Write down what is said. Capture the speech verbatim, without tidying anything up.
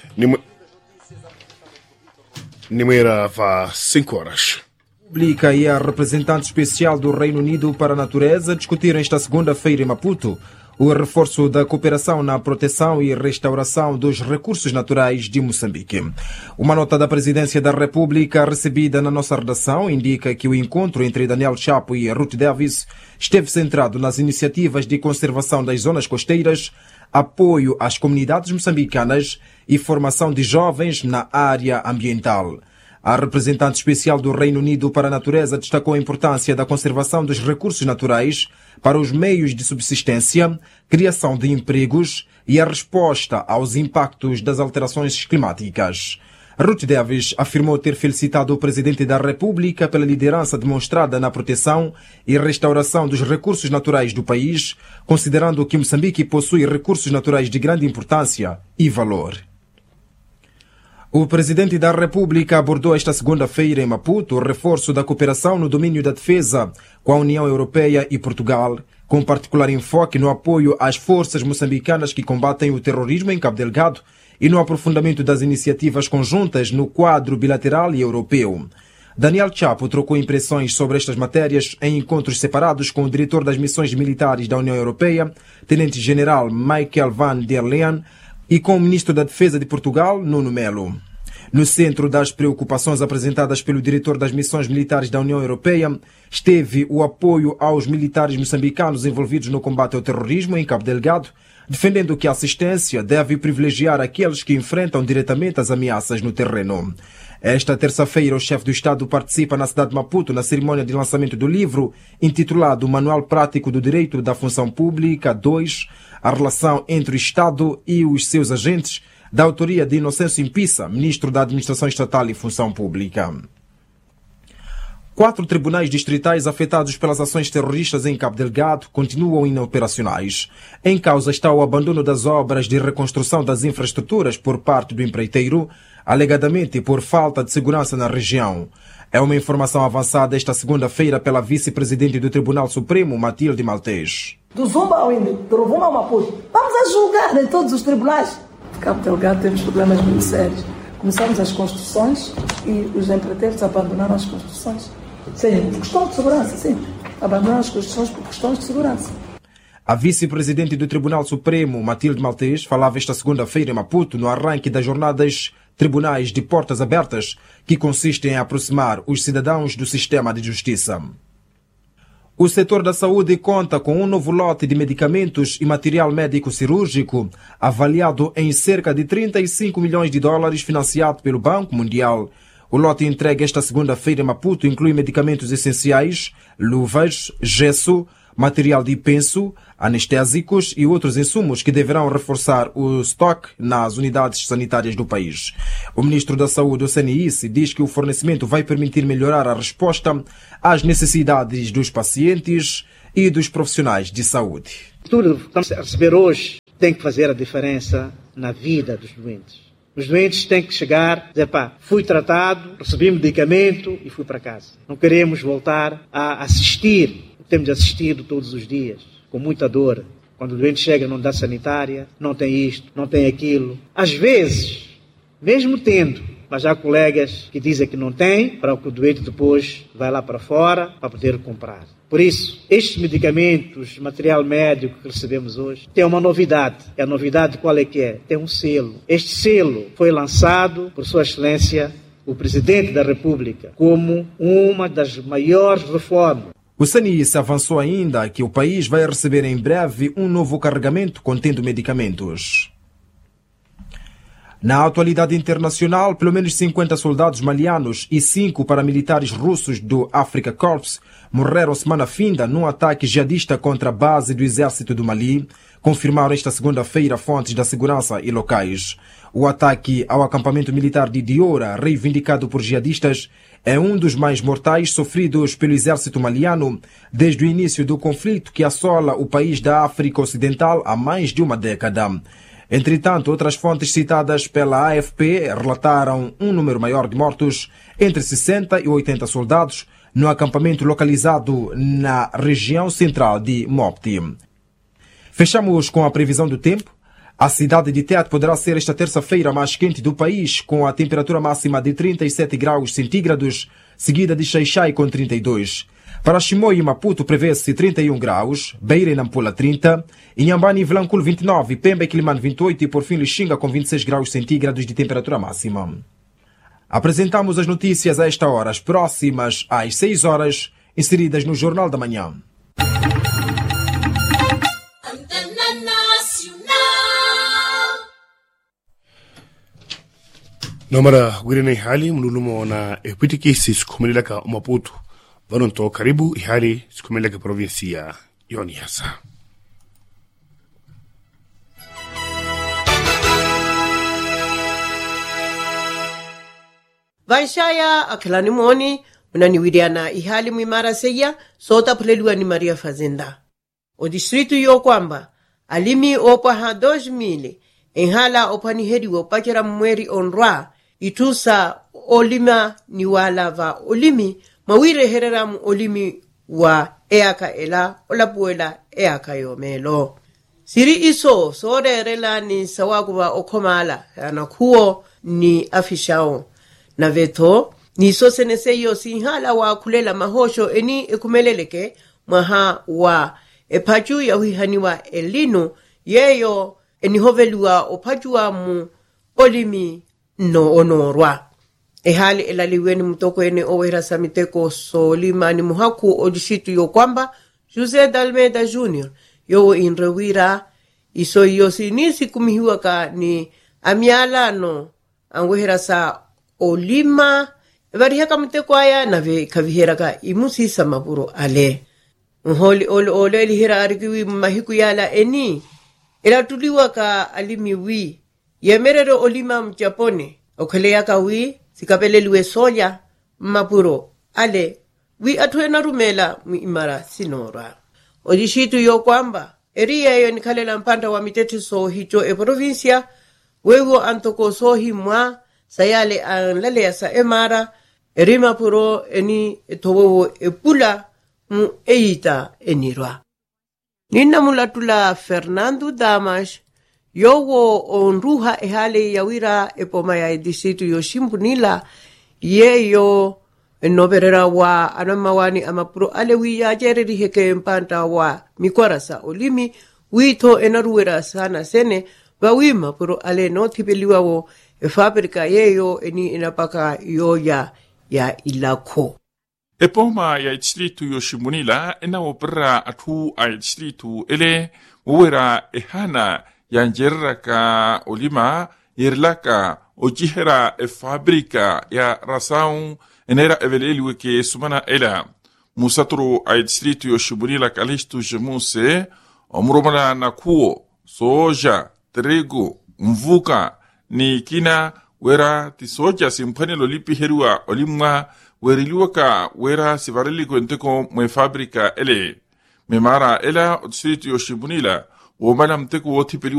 Nimeira vá cinco horas. Pública e a representante especial do Reino Unido para a Natureza discutiram esta segunda-feira em Maputo o reforço da cooperação na proteção e restauração dos recursos naturais de Moçambique. Uma nota da Presidência da República recebida na nossa redação indica que o encontro entre Daniel Chapo e Ruth Davis esteve centrado nas iniciativas de conservação das zonas costeiras, apoio às comunidades moçambicanas e formação de jovens na área ambiental. A representante especial do Reino Unido para a Natureza destacou a importância da conservação dos recursos naturais para os meios de subsistência, criação de empregos e a resposta aos impactos das alterações climáticas. Ruth Davis afirmou ter felicitado o Presidente da República pela liderança demonstrada na proteção e restauração dos recursos naturais do país, considerando que Moçambique possui recursos naturais de grande importância e valor. O Presidente da República abordou esta segunda-feira em Maputo o reforço da cooperação no domínio da defesa com a União Europeia e Portugal, com particular enfoque no apoio às forças moçambicanas que combatem o terrorismo em Cabo Delgado e no aprofundamento das iniciativas conjuntas no quadro bilateral e europeu. Daniel Chapo trocou impressões sobre estas matérias em encontros separados com o diretor das missões militares da União Europeia, Tenente-General Michael van der Leyen, e com o Ministro da Defesa de Portugal, Nuno Melo. No centro das preocupações apresentadas pelo diretor das missões militares da União Europeia esteve o apoio aos militares moçambicanos envolvidos no combate ao terrorismo em Cabo Delgado, defendendo que a assistência deve privilegiar aqueles que enfrentam diretamente as ameaças no terreno. Esta terça-feira, o chefe do Estado participa na cidade de Maputo na cerimônia de lançamento do livro intitulado Manual Prático do Direito da Função Pública dois, a relação entre o Estado e os seus agentes, da autoria de Inocêncio Impissa, ministro da Administração Estatal e Função Pública. Quatro tribunais distritais afetados pelas ações terroristas em Cabo Delgado continuam inoperacionais. Em causa está o abandono das obras de reconstrução das infraestruturas por parte do empreiteiro, alegadamente por falta de segurança na região. É uma informação avançada esta segunda-feira pela vice-presidente do Tribunal Supremo, Matilde Maltês. Do Zumba ao Índio, do Rovuma ao Maputo, vamos a julgar em todos os tribunais. Em Cabo Delgado temos problemas muito sérios. Começamos as construções e os empreiteiros abandonaram as construções. Sim, por questão de segurança, sim. Abandonaram as construções por questões de segurança. A vice-presidente do Tribunal Supremo, Matilde Maltês, falava esta segunda-feira em Maputo no arranque das jornadas Tribunais de Portas Abertas, que consistem em aproximar os cidadãos do sistema de justiça. O setor da saúde conta com um novo lote de medicamentos e material médico cirúrgico, avaliado em cerca de trinta e cinco milhões de dólares, financiado pelo Banco Mundial. O lote entregue esta segunda-feira em Maputo inclui medicamentos essenciais, luvas, gesso, material de penso, anestésicos e outros insumos que deverão reforçar o estoque nas unidades sanitárias do país. O ministro da Saúde, o C N I S, diz que o fornecimento vai permitir melhorar a resposta às necessidades dos pacientes e dos profissionais de saúde. Tudo que estamos a receber hoje tem que fazer a diferença na vida dos doentes. Os doentes têm que chegar, dizer, pá, fui tratado, recebi medicamento e fui para casa. Não queremos voltar a assistir. Temos assistido todos os dias, com muita dor. Quando o doente chega numa unidade sanitária, não tem isto, não tem aquilo. Às vezes, mesmo tendo, mas há colegas que dizem que não tem, para que o doente depois vai lá para fora para poder comprar. Por isso, estes medicamentos, material médico que recebemos hoje, tem uma novidade. E a novidade qual é que é? Tem um selo. Este selo foi lançado por Sua Excelência, o Presidente da República, como uma das maiores reformas. O C N I S avançou ainda que o país vai receber em breve um novo carregamento contendo medicamentos. Na atualidade internacional, pelo menos cinquenta soldados malianos e cinco paramilitares russos do Africa Corps morreram semana finda num ataque jihadista contra a base do exército do Mali, confirmaram esta segunda-feira fontes da segurança e locais. O ataque ao acampamento militar de Diora, reivindicado por jihadistas, é um dos mais mortais sofridos pelo exército maliano desde o início do conflito que assola o país da África Ocidental há mais de uma década. Entretanto, outras fontes citadas pela A F P relataram um número maior de mortos, entre sessenta e oitenta soldados, no acampamento localizado na região central de Mopti. Fechamos com a previsão do tempo. A cidade de Tete poderá ser esta terça-feira mais quente do país, com a temperatura máxima de trinta e sete graus centígrados, seguida de Xai-Xai com trinta e dois. Para Chimoio e Maputo prevê-se trinta e um graus, Beira e Nampula trinta, Inhambane e Vilanculo vinte e nove, Pemba e Quilimane vinte e oito e por fim Lixinga com vinte e seis graus centígrados de temperatura máxima. Apresentamos as notícias a esta hora, as próximas às seis horas, inseridas no Jornal da Manhã. Nomara gwirina ihali mlulumo na epitikisi sikumeleka Maputo. Vanonto karibu ihali sikumeleka provinsia Yoniasa. Vaishaya akilani moni unaniwiriana ihali mwimara seya sota pulelua ni Maria Fazenda. O distritu yo kwamba alimi opa ha dos mili enhala opani hedi wopachera mweri onrwa itusa olima ni wala va olimi mawire hereramu olimi wa eaka ela olapuela eaka yomelo. Siri iso sore rela ni sawakuwa okomala anakuo ni afishao. Na veto ni so seneseyo sinhala wa kulela mahosho eni ekumeleleke maha wa epachu ya huihaniwa elinu yeyo eni hovelua opachua mu olimi no onorwa. Ehali elaliweni mtoko ene owera samiteko solima ni muhaku odishitu yo kwamba Jose Dalmeda Junior yo inrewira iso yosi nisi kumihiwa ka ni amiala no angwehera sa olima varihaka mteko aya na ve kavihera ka imusi samaburo ale. Nholi ole ole lihira arikiwi mahiku yala eni ila tuliwa ka alimi wi yemerero olima mjapone okelea ka wi sikapeleliwe soya mapuro ale wi atuena rumela muimara sinora. Odishitu yo kwamba eria yo nikalela mpanda wa mitete so hicho e provincia wewo antoko so himwa sayale anlale ya sa emara erima puro eni etowo epula mu eita enirwa. Nina mulatula Fernando Damas yowo onruha ehale yawira epoma ya edisitu yoshimbunila yeyo enoberera wa anamawani amapuro alewi ya jereri heke mpanta wa mikwarasa olimi wito enaruwera sana sene wawima puro ale no tipeliwa wo e fabrika yeyo eni inapaka yoya ya ilako. Epoma ya distritu yoshimbunila ena wopera atu a distritu ele uwera ehana ya njerra ka olima yerlaka ojihera e fabrika ya rasaun enera eveleliwe ke sumana ela musatro a distritu yoshimbunila kalistu jemuse omuromana na kuo soja trigo mvuka ni kina wera ti soja simpanelo lipi herua olimwa weriliwaka wera sivariligo enteko mwe fabrika ele memara ela distritu yoshimbunila womala mteko wotipeli